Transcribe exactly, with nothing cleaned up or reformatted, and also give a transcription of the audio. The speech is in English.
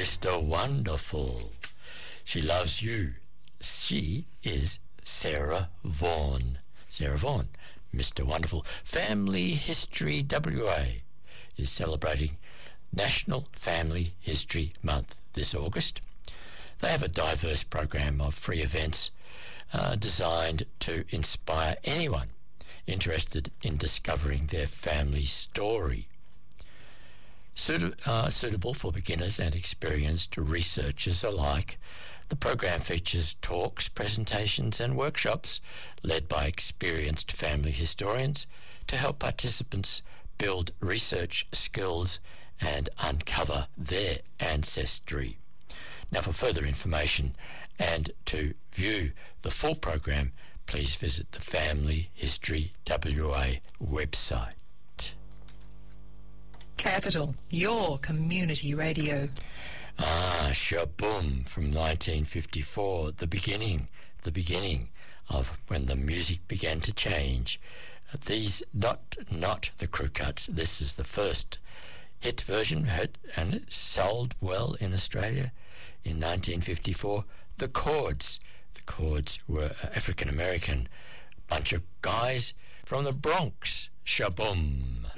Mister Wonderful. She loves you. She is Sarah Vaughan. Sarah Vaughan, Mister Wonderful. Family History W A is celebrating National Family History Month this August. They have a diverse program of free events uh, designed to inspire anyone interested in discovering their family's story. Suit- uh, suitable for beginners and experienced researchers alike, the program features talks, presentations and workshops led by experienced family historians to help participants build research skills and uncover their ancestry. Now, for further information and to view the full program, please visit the Family History W A website. Capital, your community radio. Ah, Shaboom from nineteen fifty-four, the beginning, the beginning of when the music began to change. These, not not the Crew Cuts, this is the first hit version, hit, and it sold well in Australia in nineteen fifty-four. The Chords. The Chords were an African-American bunch of guys from the Bronx. Shaboom.